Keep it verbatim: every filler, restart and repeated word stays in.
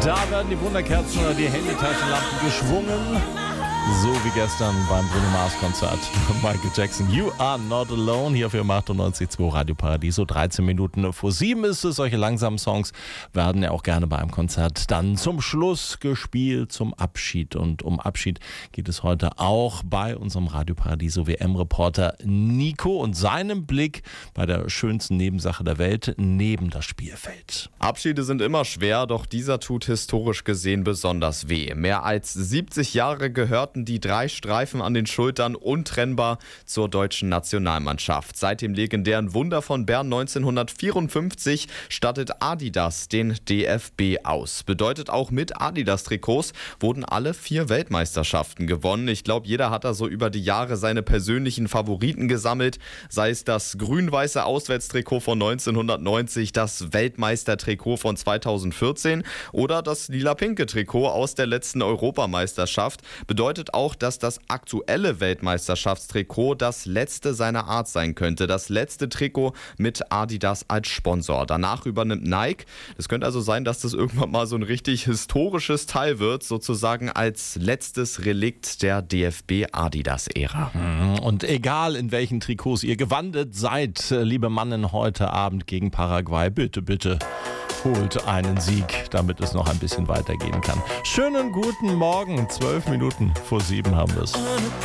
Da werden die Wunderkerzen oder die Handytaschenlampen geschwungen. So wie gestern beim Bruno Mars Konzert. Michael Jackson, You Are Not Alone, hier für achtundneunzig Komma zwei Radio Paradiso. dreizehn Minuten vor sieben ist es. Solche langsamen Songs werden ja auch gerne bei einem Konzert dann zum Schluss gespielt, zum Abschied. Und um Abschied geht es heute auch bei unserem Radio Paradiso W M-Reporter Nico und seinem Blick bei der schönsten Nebensache der Welt neben das Spielfeld. Abschiede sind immer schwer, doch dieser tut historisch gesehen besonders weh. Mehr als siebzig Jahre gehörten die drei Streifen an den Schultern untrennbar zur deutschen Nationalmannschaft. Seit dem legendären Wunder von Bern neunzehnhundertvierundfünfzig stattet Adidas den D F B aus. Bedeutet, auch mit Adidas-Trikots wurden alle vier Weltmeisterschaften gewonnen. Ich glaube, jeder hat da so über die Jahre seine persönlichen Favoriten gesammelt. Sei es das grün-weiße Auswärtstrikot von neunzehnhundertneunzig, das Weltmeistertrikot von zweitausendvierzehn oder das lila-pinke Trikot aus der letzten Europameisterschaft. Bedeutet auch, dass das aktuelle Weltmeisterschaftstrikot das letzte seiner Art sein könnte. Das letzte Trikot mit Adidas als Sponsor. Danach übernimmt Nike. Es könnte also sein, dass das irgendwann mal so ein richtig historisches Teil wird, sozusagen als letztes Relikt der D F B-Adidas-Ära. Und egal in welchen Trikots ihr gewandet seid, liebe Mannen, heute Abend gegen Paraguay, bitte, bitte holt einen Sieg, damit es noch ein bisschen weitergehen kann. Schönen guten Morgen, zwölf Minuten vor sieben haben wir es.